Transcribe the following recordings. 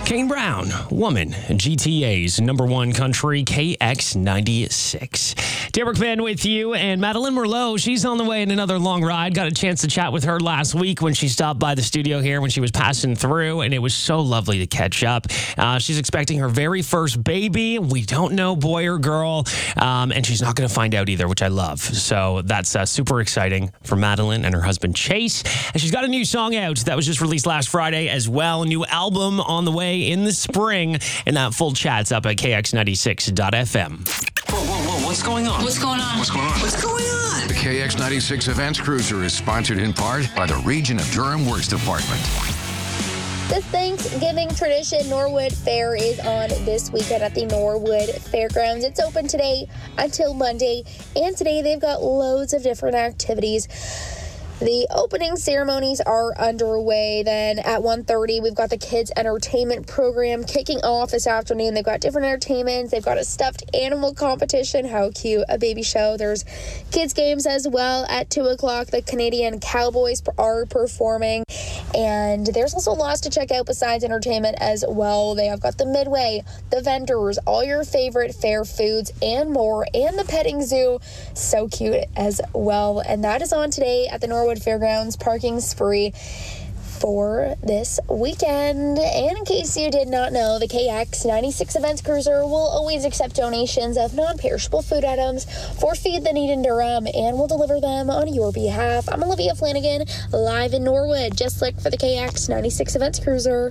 Kane Brown, Woman, GTA's number one country, KX96. Derek Van with you, and Madeline Merlot, she's on the way in another long ride. Got a chance to chat with her last week when she stopped by the studio here when she was passing through, and it was so lovely to catch up. She's expecting her very first baby. We don't know boy or girl, and she's not going to find out either, which I love. So that's super exciting for Madeline and her husband Chase. And she's got a new song out that was just released last Friday as well. A new album on the way in the spring, and that full chat's up at KX96.FM. Whoa, what's going on? What's going on? What's going on? What's going on? The KX96 Events Cruiser is sponsored in part by the Region of Durham Works Department. The Thanksgiving tradition Norwood Fair is on this weekend at the Norwood Fairgrounds. It's open today until Monday, and today they've got loads of different activities. The opening ceremonies are underway. Then at 1:30, we've got the kids' entertainment program kicking off this afternoon. They've got different entertainments. They've got a stuffed animal competition. How cute. A baby show. There's kids' games as well. At 2 o'clock, the Canadian Cowboys are performing. And there's also lots to check out besides entertainment as well. They have got the Midway, the vendors, all your favorite fair foods, and more. And the petting zoo. So cute as well. And that is on today at the Norwood Fairgrounds. Parking's free for this weekend. And in case you did not know, the KX96 Events Cruiser will always accept donations of non-perishable food items for Feed the Need in Durham, and will deliver them on your behalf. I'm Olivia Flanagan, live in Norwood. Just look for the KX96 Events Cruiser.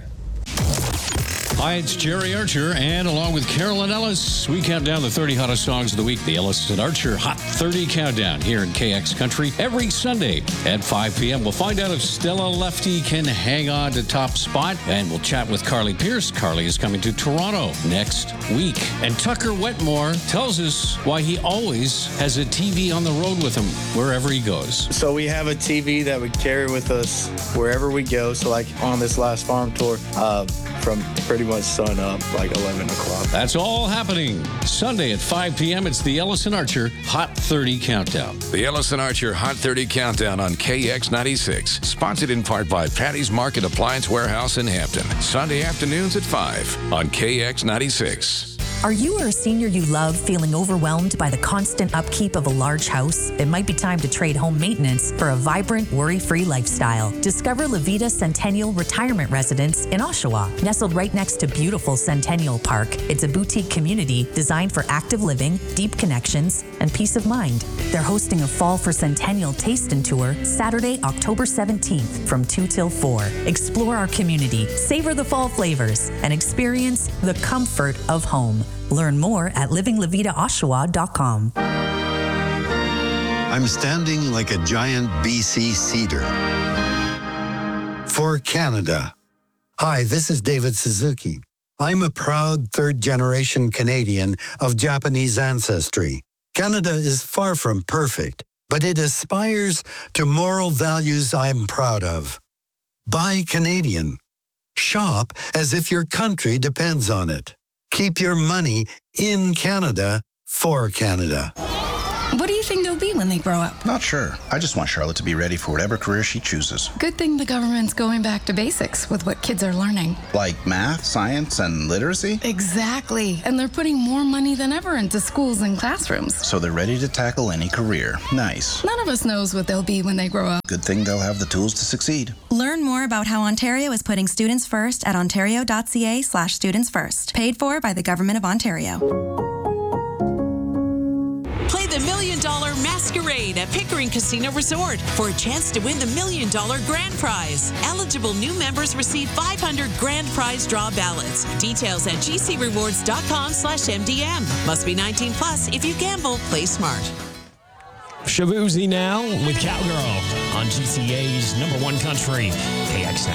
Hi, it's Jerry Archer, and along with Carolyn Ellis, we count down the 30 hottest songs of the week. The Ellis and Archer Hot 30 Countdown here in KX Country every Sunday at 5 p.m. We'll find out if Stella Lefty can hang on to top spot, and we'll chat with Carly Pierce. Carly is coming to Toronto next week. And Tucker Wetmore tells us why he always has a TV on the road with him wherever he goes. So we have a TV that we carry with us wherever we go. So like on this last farm tour, from pretty much sun up, like 11 o'clock. That's all happening Sunday at 5 p.m. It's the Ellis and Archer Hot 30 Countdown. The Ellis and Archer Hot 30 Countdown on KX96. Sponsored in part by Patty's Market Appliance Warehouse in Hampton. Sunday afternoons at 5 on KX96. Are you or a senior you love feeling overwhelmed by the constant upkeep of a large house? It might be time to trade home maintenance for a vibrant, worry-free lifestyle. Discover La Vida Centennial Retirement Residence in Oshawa, nestled right next to beautiful Centennial Park. It's a boutique community designed for active living, deep connections, and peace of mind. They're hosting a Fall for Centennial Taste and Tour Saturday, October 17th from 2 till 4. Explore our community, savor the fall flavors, and experience the comfort of home. Learn more at livinglavitaoshawa.com. I'm standing like a giant BC cedar. For Canada. Hi, this is David Suzuki. I'm a proud third-generation Canadian of Japanese ancestry. Canada is far from perfect, but it aspires to moral values I'm proud of. Buy Canadian. Shop as if your country depends on it. Keep your money in Canada for Canada. What do you think they'll be when they grow up? Not sure. I just want Charlotte to be ready for whatever career she chooses. Good thing the government's going back to basics with what kids are learning. Like math, science, and literacy? Exactly. And they're putting more money than ever into schools and classrooms. So they're ready to tackle any career. Nice. None of us knows what they'll be when they grow up. Good thing they'll have the tools to succeed. Learn more about how Ontario is putting students first at ontario.ca/students first. Paid for by the Government of Ontario. Play the $1 Million Masquerade at Pickering Casino Resort for a chance to win the $1 Million Grand Prize. Eligible new members receive 500 Grand Prize draw ballots. Details at gcrewards.com/MDM. Must be 19 plus. If you gamble, play smart. Shabuzi now with Cowgirl on GCA's number one country, KX96.